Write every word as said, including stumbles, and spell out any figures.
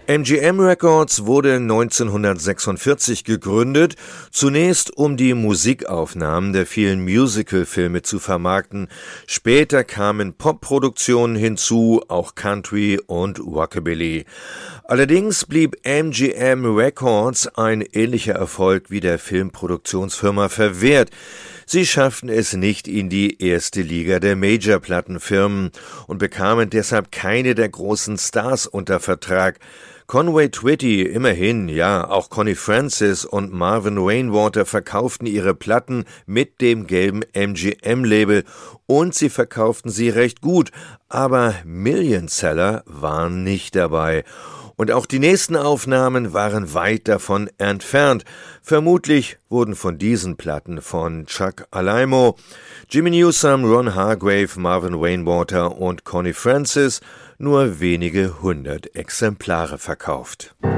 M G M Records wurde neunzehnhundertsechsundvierzig gegründet, zunächst um die Musikaufnahmen der vielen Musical-Filme zu vermarkten. Später kamen Popproduktionen hinzu, auch Country und Rockabilly. Allerdings blieb M G M Records ein ähnlicher Erfolg wie der Filmproduktionsfirma verwehrt. Sie schafften es nicht in die erste Liga der Major-Plattenfirmen und bekamen deshalb keine der großen Stars unter Vertrag. Conway Twitty, immerhin, ja, auch Connie Francis und Marvin Rainwater verkauften ihre Platten mit dem gelben M G M-Label und sie verkauften sie recht gut, aber Millionseller waren nicht dabei. Und auch die nächsten Aufnahmen waren weit davon entfernt. Vermutlich wurden von diesen Platten von Chuck Alaimo, Jimmy Newsom, Ron Hargrave, Marvin Rainwater und Connie Francis nur wenige hundert Exemplare verkauft.